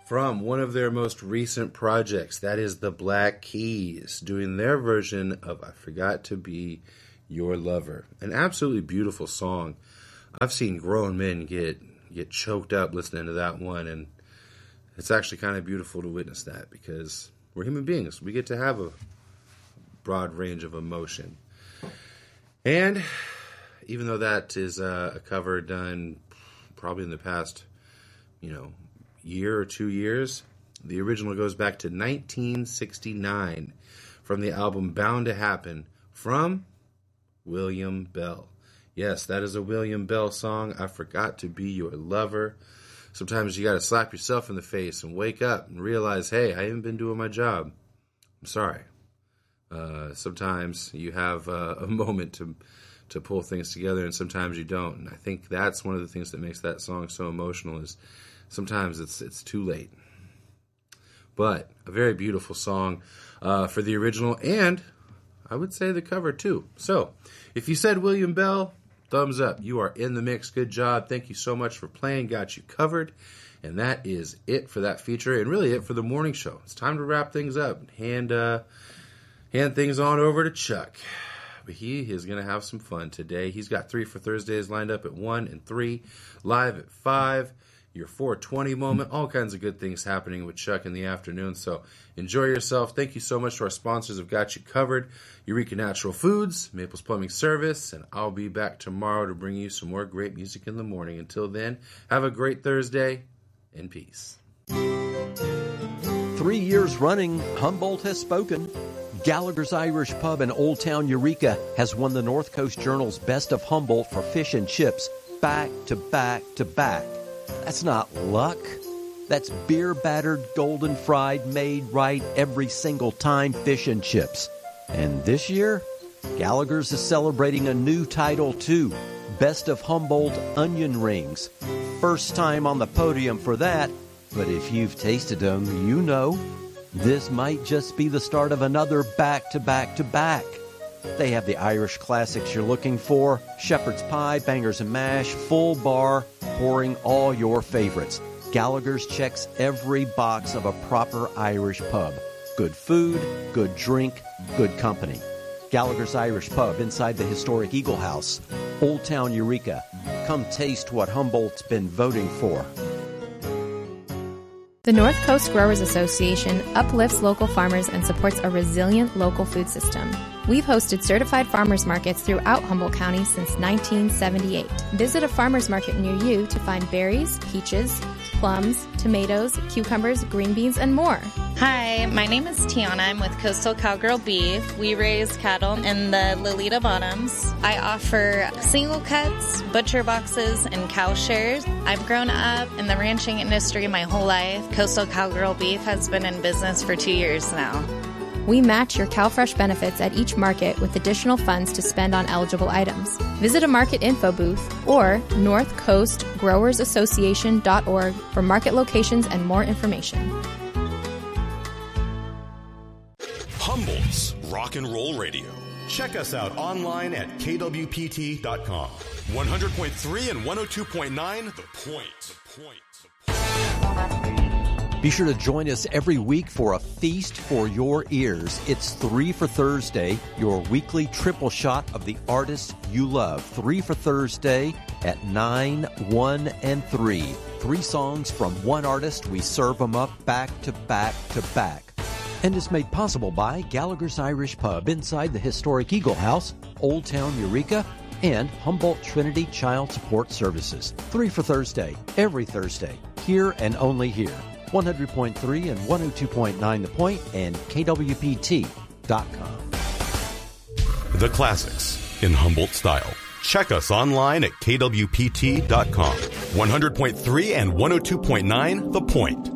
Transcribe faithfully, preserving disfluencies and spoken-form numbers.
from one of their most recent projects. That is the Black Keys doing their version of I Forgot to Be Your Lover. An absolutely beautiful song. I've seen grown men get get choked up listening to that one, and it's actually kind of beautiful to witness that because we're human beings. We get to have a broad range of emotion. And even though that is a cover done probably in the past, you know, year or two years, the original goes back to nineteen sixty-nine from the album Bound to Happen from William Bell. Yes, that is a William Bell song, I Forgot to Be Your Lover. Sometimes you got to slap yourself in the face and wake up and realize, hey, I haven't been doing my job. I'm sorry. Uh, sometimes you have uh, a moment to to pull things together, and sometimes you don't. And I think that's one of the things that makes that song so emotional is sometimes it's it's too late. But a very beautiful song uh, for the original, and I would say the cover too. So if you said William Bell, thumbs up. You are in the mix. Good job. Thank you so much for playing. Got you covered. And that is it for that feature, and really it for the morning show. It's time to wrap things up. Hand, uh, hand things on over to Chuck. But he is going to have some fun today. He's got three for Thursdays lined up at one and three, live at five. Your four twenty moment, all kinds of good things happening with Chuck in the afternoon. So enjoy yourself. Thank you so much to our sponsors who've got you covered. Eureka Natural Foods, Maples Plumbing Service, and I'll be back tomorrow to bring you some more great music in the morning. Until then, have a great Thursday and peace. Three years running, Humboldt has spoken. Gallagher's Irish Pub in Old Town Eureka has won the North Coast Journal's Best of Humboldt for fish and chips back to back to back. That's not luck. That's beer-battered, golden-fried, made right every single time fish and chips. And this year, Gallagher's is celebrating a new title, too. Best of Humboldt Onion Rings. First time on the podium for that, but if you've tasted them, you know. This might just be the start of another back-to-back-to-back. They have the Irish classics you're looking for, shepherd's pie, bangers and mash, full bar, pouring all your favorites. Gallagher's checks every box of a proper Irish pub. Good food, good drink, good company. Gallagher's Irish Pub inside the historic Eagle House, Old Town Eureka. Come taste what Humboldt's been voting for. The North Coast Growers Association uplifts local farmers and supports a resilient local food system. We've hosted certified farmers markets throughout Humboldt County since nineteen seventy-eight. Visit a farmers market near you to find berries, peaches, plums, tomatoes, cucumbers, green beans, and more. Hi, my name is Tiana. I'm with Coastal Cowgirl Beef. We raise cattle in the Lolita Bottoms. I offer single cuts, butcher boxes, and cow shares. I've grown up in the ranching industry my whole life. Coastal Cowgirl Beef has been in business for two years now. We match your CalFresh benefits at each market with additional funds to spend on eligible items. Visit a market info booth or north coast growers association dot org for market locations and more information. Humboldt's Rock and Roll Radio. Check us out online at K W P T dot com. one hundred point three and one oh two point nine, The Point. The Point. The Point. Be sure to join us every week for a feast for your ears. It's Three for Thursday, your weekly triple shot of the artists you love. Three for Thursday at nine, one, and three. Three songs from one artist. We serve them up back to back to back. And is made possible by Gallagher's Irish Pub inside the historic Eagle House, Old Town Eureka, and Humboldt Trinity Child Support Services. Three for Thursday, every Thursday, here and only here. one hundred point three and one oh two point nine The Point and K W P T dot com. The classics in Humboldt style. Check us online at K W P T dot com. one hundred point three and one oh two point nine The Point.